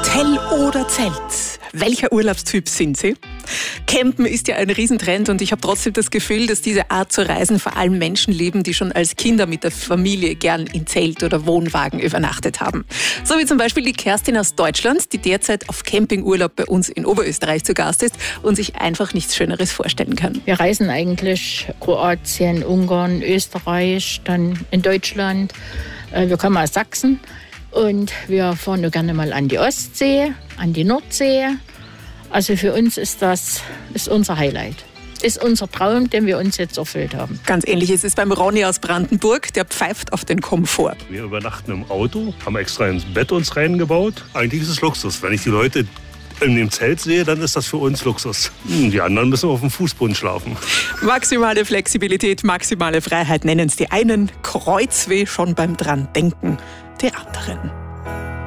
Hotel oder Zelt? Welcher Urlaubstyp sind Sie? Campen ist ja ein Riesentrend und ich habe trotzdem das Gefühl, dass diese Art zu reisen vor allem Menschen leben, die schon als Kinder mit der Familie gern in Zelt oder Wohnwagen übernachtet haben. So wie zum Beispiel die Kerstin aus Deutschland, die derzeit auf Campingurlaub bei uns in Oberösterreich zu Gast ist und sich einfach nichts Schöneres vorstellen kann. Wir reisen eigentlich Kroatien, Ungarn, Österreich, dann in Deutschland. Wir kommen aus Sachsen und wir fahren nur gerne mal an die Ostsee, an die Nordsee. Also für uns ist das unser Highlight. Ist unser Traum, den wir uns jetzt erfüllt haben. Ganz ähnlich ist es beim Ronny aus Brandenburg, der pfeift auf den Komfort. Wir übernachten im Auto, haben extra ins Bett uns reingebaut. Eigentlich ist es Luxus. Wenn ich die Leute in dem Zelt sehe, dann ist das für uns Luxus. Die anderen müssen auf dem Fußboden schlafen. Maximale Flexibilität, maximale Freiheit nennen es die einen, Kreuzweh schon beim Dran denken der anderen.